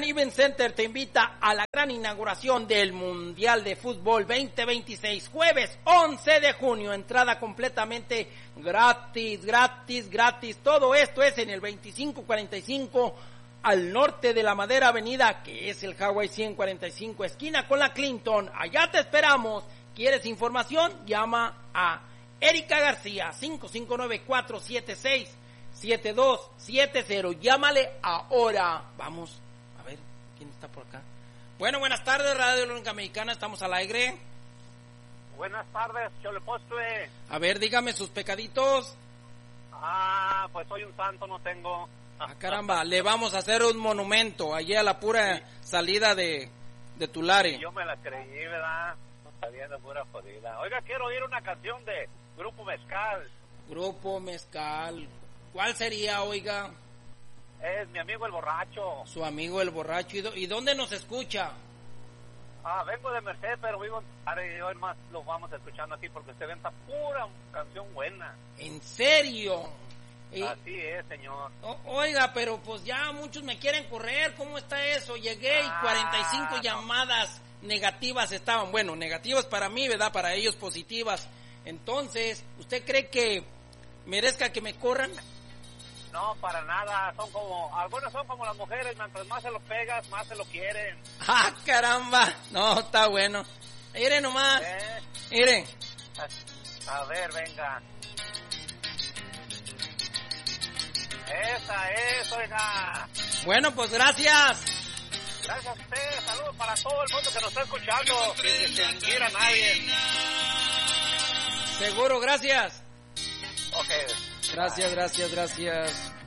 Event Center te invita a la gran inauguración del Mundial de Fútbol 2026, jueves 11 de junio, entrada completamente gratis. Todo esto es en el 2545 al norte de la Madera Avenida, que es el Highway 145, esquina con la Clinton. Allá te esperamos. ¿Quieres información? Llama a Erika García, 559-476-7270. Llámale ahora. Vamos a ver quién está por acá. Bueno, buenas tardes, Radio Única Mexicana, estamos al aire. Buenas tardes, Cholepostre. A ver, dígame sus pecaditos. Pues soy un santo, no tengo. Caramba, le vamos a hacer un monumento allí a la pura salida de Tulare. Yo me la creí, ¿verdad? Está bien, de pura jodida. Oiga, quiero oír una canción de Grupo Mezcal. Grupo Mezcal. ¿Cuál sería, oiga? Es mi amigo el borracho. Su amigo el borracho. ¿Y dónde nos escucha? Vengo de Merced, pero vivo en Tulare y hoy más lo vamos escuchando aquí porque se venta pura canción buena. ¿En serio? Así es, señor. Oiga, pero pues ya muchos me quieren correr. ¿Cómo está eso? Llegué y 45 llamadas negativas estaban. Bueno, negativas para mí, ¿verdad? Para ellos positivas. Entonces, ¿usted cree que merezca que me corran? No, para nada. Algunos son como las mujeres. Mientras más se lo pegas, más se lo quieren. Caramba! No, está bueno. Miren nomás. Miren. A ver, venga. Esa es, oiga. Bueno, pues gracias. Gracias a usted. Saludos para todo el mundo que nos está escuchando. Sin distinguir a nadie. Seguro, gracias. Ok. Gracias.